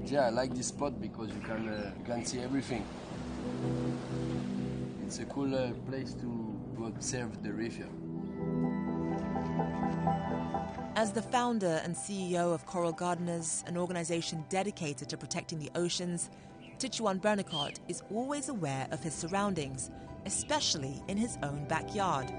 yeah, I like this spot because you can see everything. It's a cool place to observe the reef here. As the founder and CEO of Coral Gardeners, an organization dedicated to protecting the oceans, Titouan Bernacott is always aware of his surroundings, especially in his own backyard.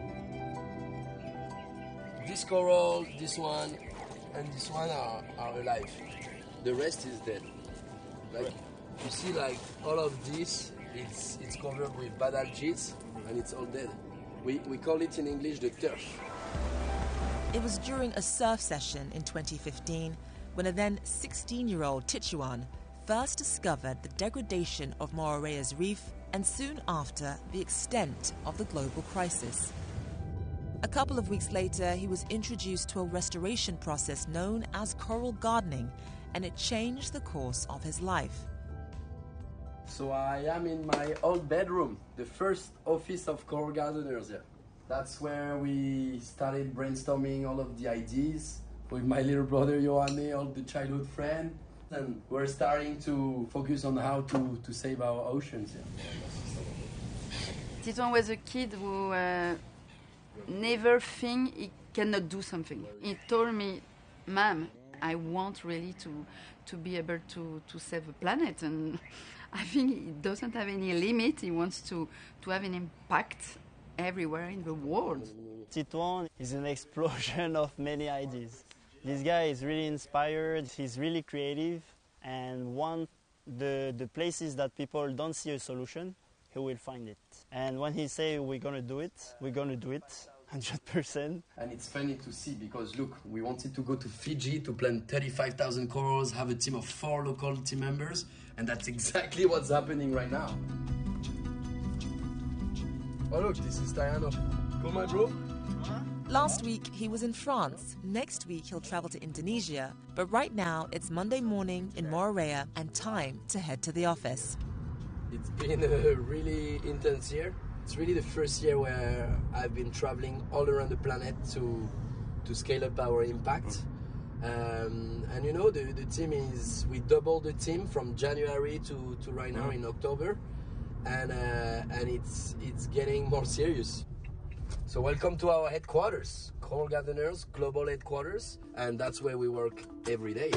This coral, this one, and this one are alive. The rest is dead. Like you see, like all of this, it's covered with bad algae, and it's all dead. We call it in English the turf. It was during a surf session in 2015 when a then 16-year-old Titouan first discovered the degradation of Moorea's reef and soon after the extent of the global crisis. A couple of weeks later, he was introduced to a restoration process known as coral gardening, and it changed the course of his life. So I am in my old bedroom, the first office of Coral Gardeners here. That's where we started brainstorming all of the ideas with my little brother Johanne, all the childhood friends. And we're starting to focus on how to save our oceans here. Titouan was a kid who never think he cannot do something. He told me, "Mom, I want really to be able to save the planet." And I think he doesn't have any limit. He wants to have an impact everywhere in the world. Titouan is an explosion of many ideas. This guy is really inspired, he's really creative, and the places that people don't see a solution, he will find it. And when he say we're going to do it, we're going to do it 100%. And it's funny to see because look, we wanted to go to Fiji to plant 35,000 corals, have a team of 4 local team members, and that's exactly what's happening right now. Oh look, this is Tayano. Cool, my bro? Last week, he was in France. Next week, he'll travel to Indonesia. But right now, it's Monday morning in Moorea and time to head to the office. It's been a really intense year. It's really the first year where I've been traveling all around the planet to scale up our impact. And you know, the team is, we doubled the team from January to right now in October. And it's getting more serious. So welcome to our headquarters, Coral Gardeners Global Headquarters, and that's where we work every day.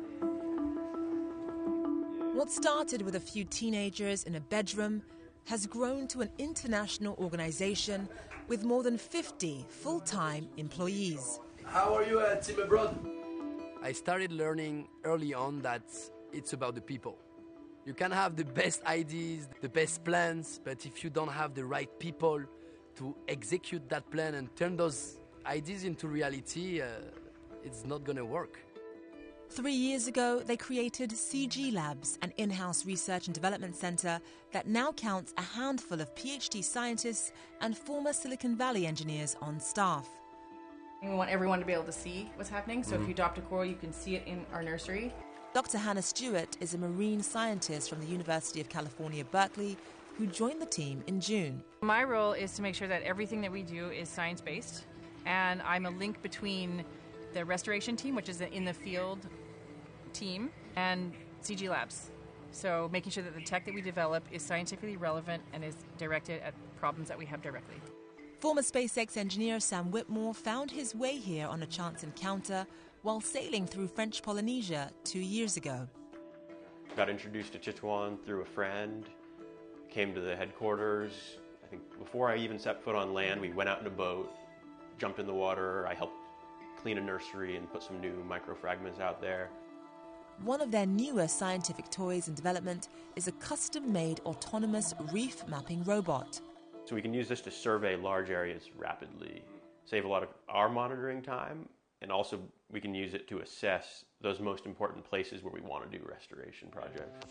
What started with a few teenagers in a bedroom has grown to an international organization with more than 50 full-time employees. How are you, Team Abroad? I started learning early on that it's about the people. You can have the best ideas, the best plans, but if you don't have the right people to execute that plan and turn those ideas into reality, it's not going to work. 3 years ago, they created CG Labs, an in-house research and development center that now counts a handful of PhD scientists and former Silicon Valley engineers on staff. We want everyone to be able to see what's happening, so if you adopt a coral, you can see it in our nursery. Dr. Hannah Stewart is a marine scientist from the University of California, Berkeley, who joined the team in June. My role is to make sure that everything that we do is science-based, and I'm a link between the restoration team, which is an in-the-field team, and CG Labs. So making sure that the tech that we develop is scientifically relevant and is directed at problems that we have directly. Former SpaceX engineer Sam Whitmore found his way here on a chance encounter while sailing through French Polynesia 2 years ago. Got introduced to Titouan through a friend. Came to the headquarters. I think before I even set foot on land, we went out in a boat, jumped in the water. I helped clean a nursery and put some new microfragments out there. One of their newer scientific toys in development is a custom-made autonomous reef mapping robot. So we can use this to survey large areas rapidly, save a lot of our monitoring time, and also we can use it to assess those most important places where we want to do restoration projects.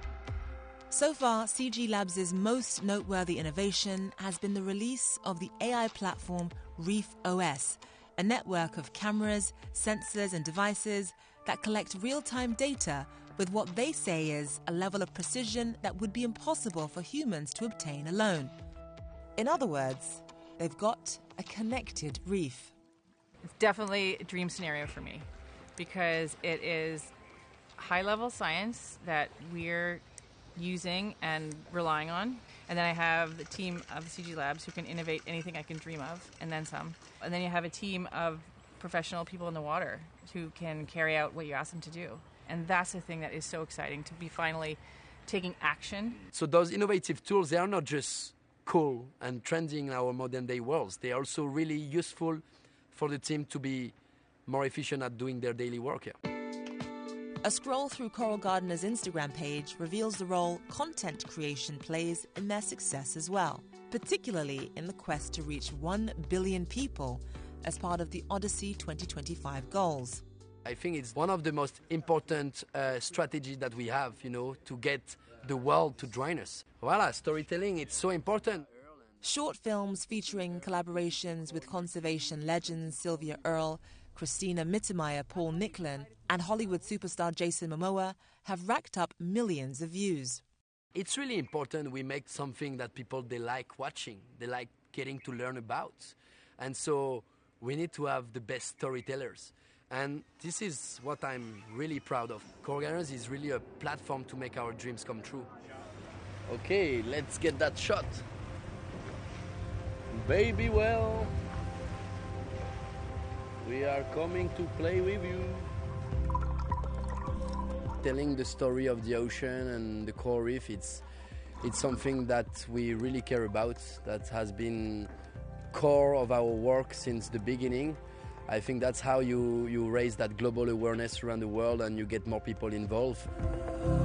So far, CG Labs' most noteworthy innovation has been the release of the AI platform Reef OS, a network of cameras, sensors and devices that collect real-time data with what they say is a level of precision that would be impossible for humans to obtain alone. In other words, they've got a connected reef. It's definitely a dream scenario for me because it is high-level science that we're using and relying on. And then I have the team of the CG Labs who can innovate anything I can dream of, and then some. And then you have a team of professional people in the water who can carry out what you ask them to do. And that's the thing that is so exciting, to be finally taking action. So those innovative tools, they are not just cool and trendy in our modern day worlds. They are also really useful for the team to be more efficient at doing their daily work here. A scroll through Coral Gardener's Instagram page reveals the role content creation plays in their success as well, particularly in the quest to reach 1 billion people as part of the Odyssey 2025 goals. I think it's one of the most important strategies that we have, to get the world to join us. Voila, storytelling, it's so important. Short films featuring collaborations with conservation legends Sylvia Earle, Christina Mittermeier, Paul Nicklin, and Hollywood superstar Jason Momoa have racked up millions of views. It's really important we make something that people, they like watching, they like getting to learn about. And so we need to have the best storytellers. And this is what I'm really proud of. Coral Gardeners is really a platform to make our dreams come true. Okay, let's get that shot. Baby well, we are coming to play with you. Telling the story of the ocean and the coral reef, it's something that we really care about, that has been core of our work since the beginning. I think that's how you raise that global awareness around the world and you get more people involved.